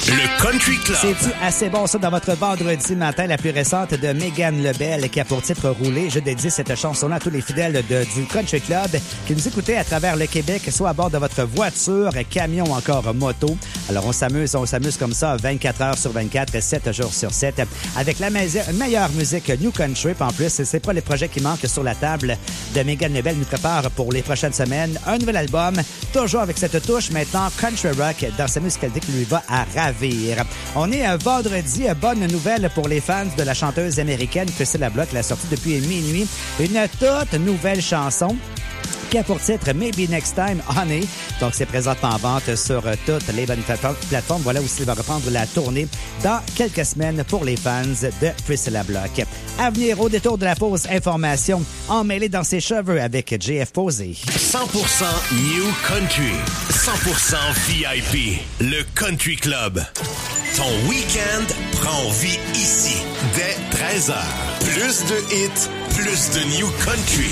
Le Country Club. C'est-tu assez bon ça dans votre vendredi matin, la plus récente de Megan Lebel qui a pour titre Rouler. Je dédie cette chanson-là à tous les fidèles du Country Club qui nous écoutaient à travers le Québec, soit à bord de votre voiture, camion ou encore moto. Alors on s'amuse comme ça 24 heures sur 24, 7 jours sur 7 avec la meilleure musique New Country. En plus, c'est pas les projets qui manquent sur la table de Megan Lebel. Nous prépare pour les prochaines semaines un nouvel album, toujours avec cette touche maintenant country rock dans sa musicalité qui lui va à ravir. On est vendredi, bonne nouvelle pour les fans de la chanteuse américaine Priscilla Block, la sortie depuis minuit, une toute nouvelle chanson qui a pour titre Maybe Next Time Honey. Donc, c'est présentement en vente sur toutes les bonnes plateformes. Voilà où il va reprendre la tournée dans quelques semaines pour les fans de Priscilla Block. À venir, au détour de la pause, information emmêlée dans ses cheveux avec JF Posé. 100% New Country. 100% VIP. Le Country Club. Ton week-end prend vie ici. Dès 13h. Plus de hits, plus de New Country.